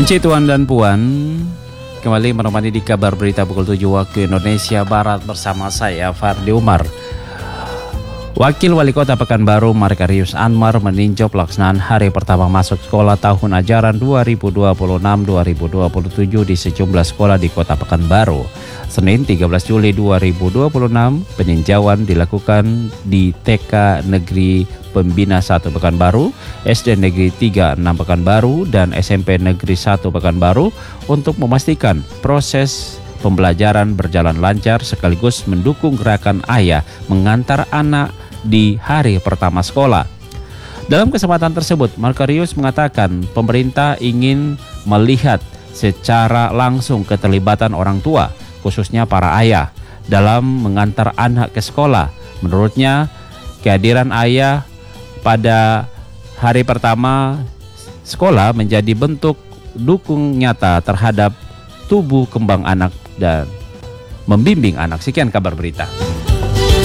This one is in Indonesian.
Tuan dan Puan, kembali menemani di kabar berita pukul 7 waktu Indonesia Barat bersama saya Fardi Umar. Wakil Wali Kota Pekanbaru Markarius Anwar meninjau pelaksanaan hari pertama masuk sekolah tahun ajaran 2026-2027 di sejumlah sekolah di Kota Pekanbaru. Senin 13 Juli 2026, peninjauan dilakukan di TK Negeri Pembina 1 Pekanbaru, SD Negeri 36 Pekanbaru, dan SMP Negeri 1 Pekanbaru untuk memastikan proses pembelajaran berjalan lancar sekaligus mendukung gerakan ayah mengantar anak di hari pertama sekolah. Dalam kesempatan tersebut, Markarius mengatakan pemerintah ingin melihat secara langsung keterlibatan orang tua, khususnya para ayah, dalam mengantar anak ke sekolah. Menurutnya, kehadiran ayah pada hari pertama sekolah menjadi bentuk dukung nyata terhadap tubuh kembang anak dan membimbing anak. Sekian kabar berita.